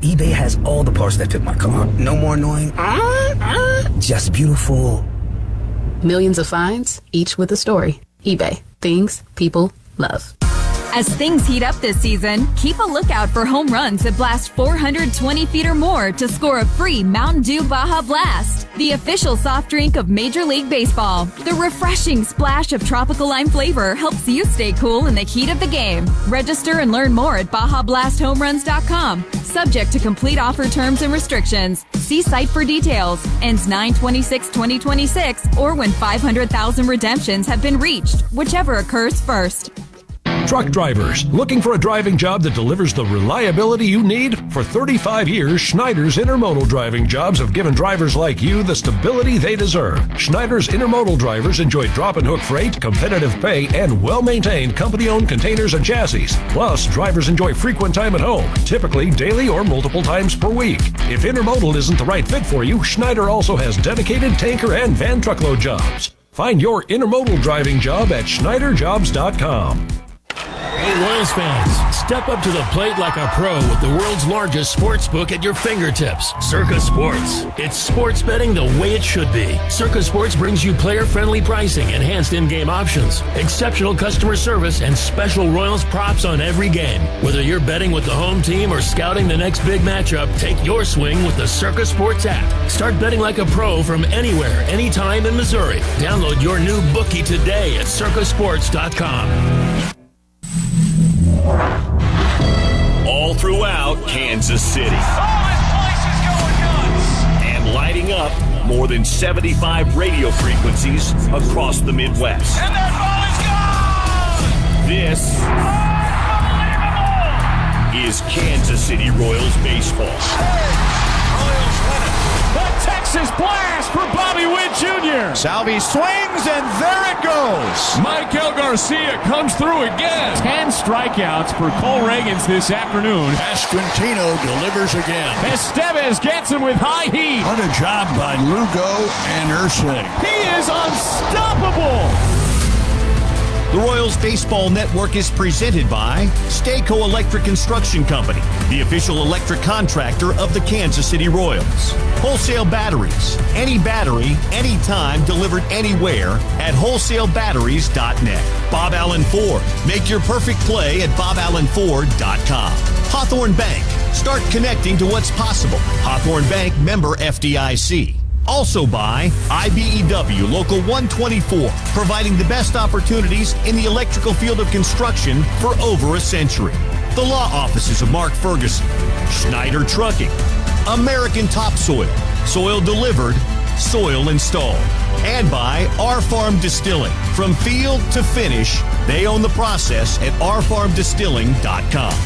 eBay has all the parts that fit my car. No more annoying, just beautiful. Millions of finds, each with a story. eBay. Things people love. As things heat up this season, keep a lookout for home runs that blast 420 feet or more to score a free Mountain Dew Baja Blast, the official soft drink of Major League Baseball. The refreshing splash of tropical lime flavor helps you stay cool in the heat of the game. Register and learn more at BajaBlastHomeRuns.com. Subject to complete offer terms and restrictions. See site for details. Ends 9/26/2026 or when 500,000 redemptions have been reached, whichever occurs first. Truck drivers, looking for a driving job that delivers the reliability you need? For 35 years, Schneider's Intermodal driving jobs have given drivers like you the stability they deserve. Schneider's Intermodal drivers enjoy drop and hook freight, competitive pay, and well-maintained company-owned containers and chassis. Plus, drivers enjoy frequent time at home, typically daily or multiple times per week. If Intermodal isn't the right fit for you, Schneider also has dedicated tanker and van truckload jobs. Find your Intermodal driving job at schneiderjobs.com. Hey, Royals fans, step up to the plate like a pro with the world's largest sports book at your fingertips, Circa Sports. It's sports betting the way it should be. Circa Sports brings you player-friendly pricing, enhanced in-game options, exceptional customer service, and special Royals props on every game. Whether you're betting with the home team or scouting the next big matchup, take your swing with the Circa Sports app. Start betting like a pro from anywhere, anytime in Missouri. Download your new bookie today at circasports.com. All throughout Kansas City. Oh, this place is going nuts! And lighting up more than 75 radio frequencies across the Midwest. And that ball is gone! This is Kansas City Royals baseball. Royals win it. The Texas blast for Bobby Witt Jr. Salvi swings, and there it goes. Michael Garcia comes through again. 10 strikeouts for Cole Reagans this afternoon. Pasquantino delivers again. Estevez gets him with high heat. What a job by Lugo and Ursing. He is unstoppable. The Royals Baseball Network is presented by Stayco Electric Construction Company, the official electric contractor of the Kansas City Royals. Wholesale batteries, any battery, anytime, delivered anywhere at wholesalebatteries.net. Bob Allen Ford, make your perfect play at boballenford.com. Hawthorne Bank, start connecting to what's possible. Hawthorne Bank, member FDIC. Also by IBEW Local 124, providing the best opportunities in the electrical field of construction for over a century. The law offices of Mark Ferguson, Schneider Trucking, American Topsoil, soil delivered, soil installed. And by Our Farm Distilling. From field to finish, they own the process at ourfarmdistilling.com.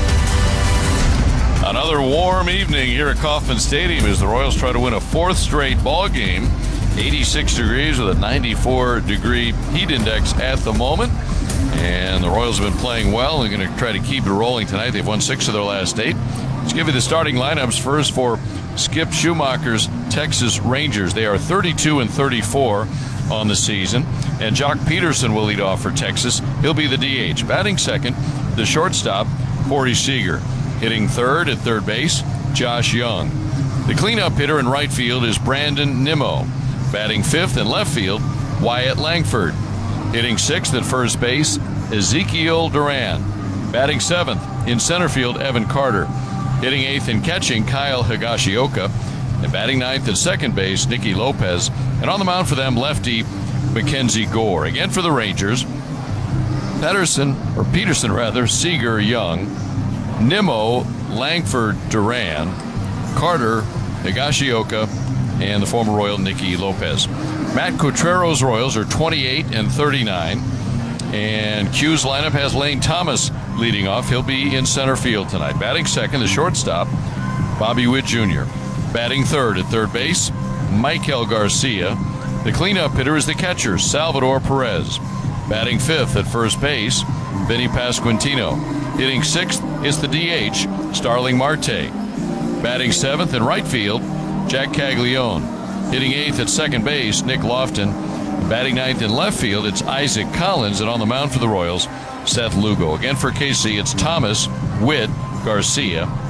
Another warm evening here at Kauffman Stadium as the Royals try to win a fourth straight ball game. 86 degrees with a 94-degree heat index at the moment. And the Royals have been playing well and going to try to keep it rolling tonight. They've won 6 of their last 8. Let's give you the starting lineups first for Skip Schumacher's Texas Rangers. They are 32-34 on the season. And Jock Peterson will lead off for Texas. He'll be the DH. Batting second, the shortstop, Corey Seager. Hitting third at third base, Josh Young. The cleanup hitter in right field is Brandon Nimmo. Batting fifth in left field, Wyatt Langford. Hitting sixth at first base, Ezekiel Duran. Batting seventh in center field, Evan Carter. Hitting eighth and catching, Kyle Higashioka. And batting ninth at second base, Nicky Lopez. And on the mound for them, lefty Mackenzie Gore. Again for the Rangers, Peterson, Seager, Young, Nimmo, Langford, Duran, Carter, Higashioka, and the former Royal Nicky Lopez. Matt Cotrero's Royals are 28-39, and Q's lineup has Lane Thomas leading off. He'll be in center field tonight. Batting second, the shortstop, Bobby Witt Jr. Batting third at third base, Michael Garcia. The cleanup hitter is the catcher, Salvador Perez. Batting fifth at first base, Vinny Pasquantino. Hitting sixth is the DH, Starling Marte. Batting seventh in right field, Jack Caglione. Hitting eighth at second base, Nick Lofton. Batting ninth in left field, it's Isaac Collins. And on the mound for the Royals, Seth Lugo. Again for KC, it's Thomas, Witt, Garcia,